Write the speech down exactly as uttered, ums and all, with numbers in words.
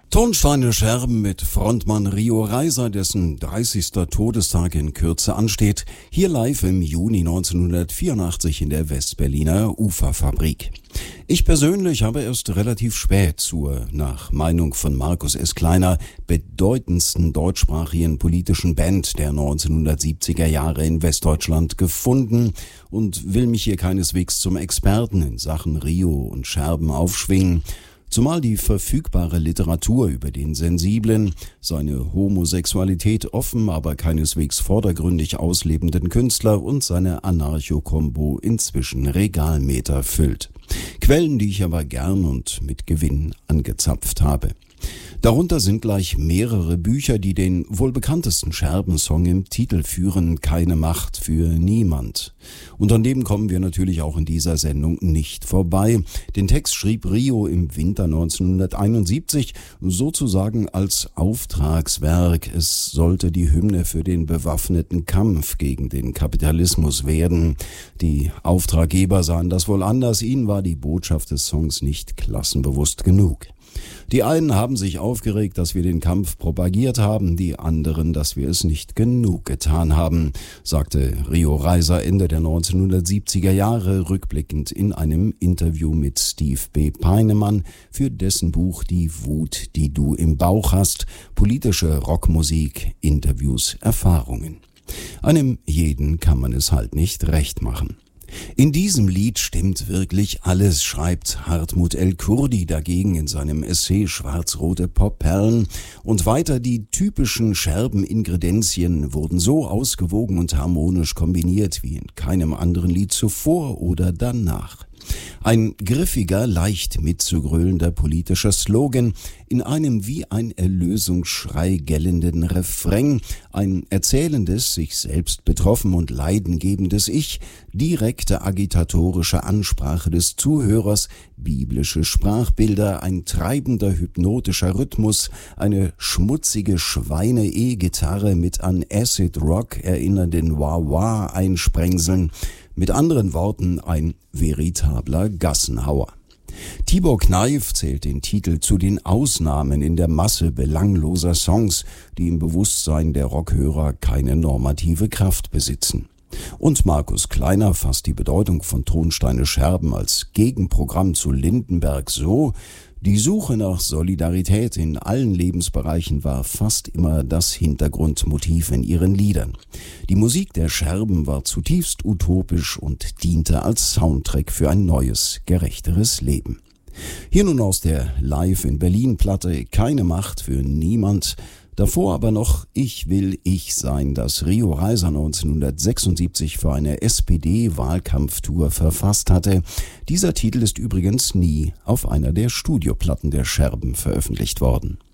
Tonsteine Scherben mit Frontmann Rio Reiser, dessen dreißigster Todestag in Kürze ansteht, hier live im Juni neunzehnhundertvierundachtzig in der Westberliner Uferfabrik. Ich persönlich habe erst relativ spät zur, nach Meinung von Markus S. Kleiner, bedeutendsten deutschsprachigen politischen Band der neunzehnhundertsiebziger Jahre in Westdeutschland gefunden und will mich hier keineswegs zum Experten in Sachen Rio und Scherben aufschwingen. Zumal die verfügbare Literatur über den sensiblen, seine Homosexualität offen, aber keineswegs vordergründig auslebenden Künstler und seine Anarcho-Kombo inzwischen Regalmeter füllt. Quellen, die ich aber gern und mit Gewinn angezapft habe. Darunter sind gleich mehrere Bücher, die den wohl bekanntesten Scherben-Song im Titel führen, Keine Macht für niemand. Und an dem kommen wir natürlich auch in dieser Sendung nicht vorbei. Den Text schrieb Rio im Winter neunzehnhunderteinundsiebzig, sozusagen als Auftragswerk. Es sollte die Hymne für den bewaffneten Kampf gegen den Kapitalismus werden. Die Auftraggeber sahen das wohl anders, ihnen war die Botschaft des Songs nicht klassenbewusst genug. Die einen haben sich aufgeregt, dass wir den Kampf propagiert haben, die anderen, dass wir es nicht genug getan haben, sagte Rio Reiser Ende der neunzehnhundertsiebziger Jahre rückblickend in einem Interview mit Steve B. Peinemann für dessen Buch Die Wut, die du im Bauch hast, politische Rockmusik, Interviews, Erfahrungen. Einem jeden kann man es halt nicht recht machen. In diesem Lied stimmt wirklich alles, schreibt Hartmut El-Kurdi dagegen in seinem Essay Schwarz-rote Popperlen. Und weiter, die typischen Scherben-Ingredienzien wurden so ausgewogen und harmonisch kombiniert wie in keinem anderen Lied zuvor oder danach. Ein griffiger, leicht mitzugrölender politischer Slogan in einem wie ein Erlösungsschrei gellenden Refrain, ein erzählendes, sich selbst betroffen und leidengebendes Ich, direkte agitatorische Ansprache des Zuhörers, biblische Sprachbilder, ein treibender hypnotischer Rhythmus, eine schmutzige Schweine-E-Gitarre mit an Acid Rock erinnernden Wah-Wah-Einsprengseln, mit anderen Worten ein veritabler Gassenhauer. Tibor Kneif zählt den Titel zu den Ausnahmen in der Masse belangloser Songs, die im Bewusstsein der Rockhörer keine normative Kraft besitzen. Und Markus Kleiner fasst die Bedeutung von Tonsteine Scherben als Gegenprogramm zu Lindenberg so: Die Suche nach Solidarität in allen Lebensbereichen war fast immer das Hintergrundmotiv in ihren Liedern. Die Musik der Scherben war zutiefst utopisch und diente als Soundtrack für ein neues, gerechteres Leben. Hier nun aus der Live in Berlin Platte Keine Macht für niemand. Davor aber noch Ich will ich sein, das Rio Reiser neunzehnhundertsechsundsiebzig für eine S P D-Wahlkampftour verfasst hatte. Dieser Titel ist übrigens nie auf einer der Studioplatten der Scherben veröffentlicht worden.